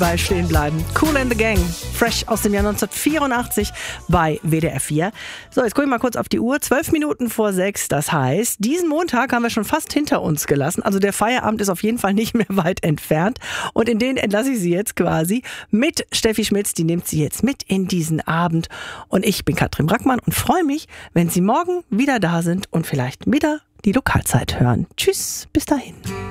bei Stehen bleiben. Kool and the Gang, fresh aus dem Jahr 1984 bei WDR 4. So, jetzt gucke ich mal kurz auf die Uhr. 12 Minuten vor 6, das heißt, diesen Montag haben wir schon fast hinter uns gelassen. Also der Feierabend ist auf jeden Fall nicht mehr weit entfernt. Und in den entlasse ich Sie jetzt quasi mit Steffi Schmitz. Die nimmt Sie jetzt mit in diesen Abend. Und ich bin Katrin Brackmann und freue mich, wenn Sie morgen wieder da sind und vielleicht wieder die Lokalzeit hören. Tschüss, bis dahin.